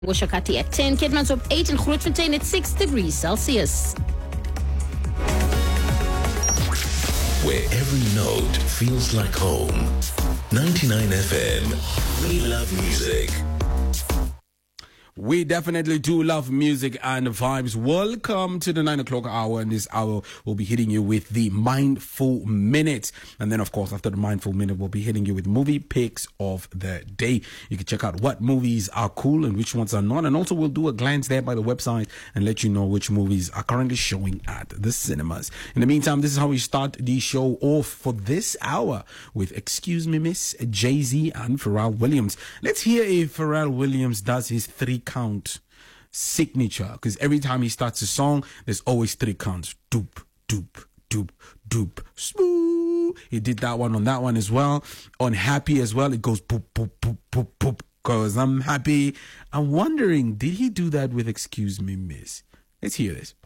Oshakati at 10, Keetmanshoop 8 and Grootfontein at 6 degrees Celsius. Where every note feels like home. 99 FM. We love music. We definitely do love music and vibes. Welcome to the 9 o'clock hour. And this hour, we'll be hitting you with the Mindful Minute. And then, of course, after the Mindful Minute, we'll be hitting you with movie picks of the day. You can check out what movies are cool and which ones are not. And also, we'll do a glance there by the website and let you know which movies are currently showing at the cinemas. In the meantime, this is how we start the show off for this hour with Excuse Me Miss, Jay-Z and Pharrell Williams. Let's hear if Pharrell Williams does his 3-count signature, because every time he starts a song, there's always 3 counts. Doop, doop, doop, doop, smooth. He did that one on that one as well. On Happy as well, it goes poop, poop, poop, poop, poop, because I'm happy. I'm wondering, did he do that with Excuse Me Miss? Let's hear this.